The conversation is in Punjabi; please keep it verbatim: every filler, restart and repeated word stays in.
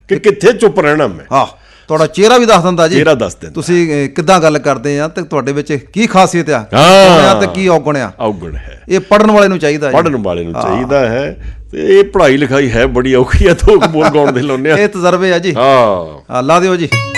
ਕਿ ਕਿੱਥੇ ਚੁੱਪ ਰਹਿਣਾ ਮੈਂ। ਹਾਂ, ਤੁਹਾਡਾ ਚਿਹਰਾ ਵੀ ਦੱਸ ਦਿੰਦਾ ਜੀ, ਚਿਹਰਾ ਦੱਸ ਦਿੰਦਾ ਤੁਸੀਂ ਕਿੱਦਾਂ ਗੱਲ ਕਰਦੇ ਆ ਤੇ ਤੁਹਾਡੇ ਵਿੱਚ ਕੀ ਖਾਸੀਅਤ ਆ ਤੇ ਕੀ ਔਗਣ ਆ। ਔਗਣ ਹੈ, ਇਹ ਪੜ੍ਹਨ ਵਾਲੇ ਨੂੰ ਚਾਹੀਦਾ, ਪੜ੍ਹਨ ਵਾਲੇ ਨੂੰ ਚਾਹੀਦਾ ਹੈ। ਤੇ ਇਹ ਪੜ੍ਹਾਈ ਲਿਖਾਈ ਹੈ ਬੜੀ ਔਖੀ ਆ, ਥੋਕ ਬੋਲ ਗਾਉਣ ਦੇ ਲਾਉਂਦੇ ਆ, ਇਹ ਤਜਰਬੇ ਆ ਜੀ। ਹਾਂ, ਲਾ ਦਿਓ ਜੀ।